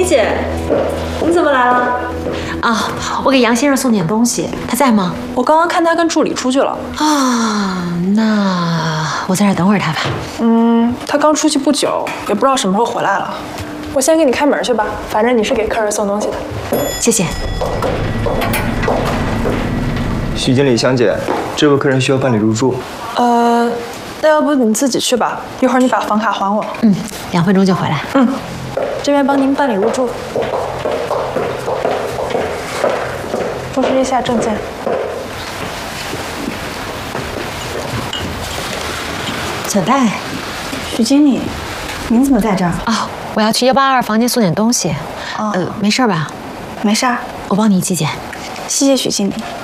姐，你怎么来了？ 啊，我给杨先生送点东西，他在吗？ 我刚刚看他跟助理出去了。 啊，那我在这儿等会儿他吧。 他刚出去不久，也不知道什么时候回来了。我先给你开门去吧，反正你是给客人送东西的。 谢谢。 许经理、香姐，这位客人需要办理入住。 那要不你自己去吧，一会儿你把房卡还我。 2分钟就回来。 这边帮您办理入住，出示一下证件。 小戴， 许经理，您怎么在这儿？ 啊，我要去182房间送点东西。没事吧？ 没事儿， 我帮你一起捡。 谢谢许经理。